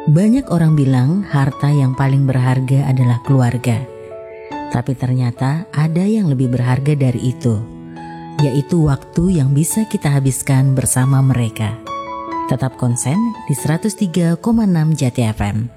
Banyak orang bilang harta yang paling berharga adalah keluarga. Tapi ternyata ada yang lebih berharga dari itu, yaitu waktu yang bisa kita habiskan bersama mereka. Tetap konsen di 103,6 Jati FM.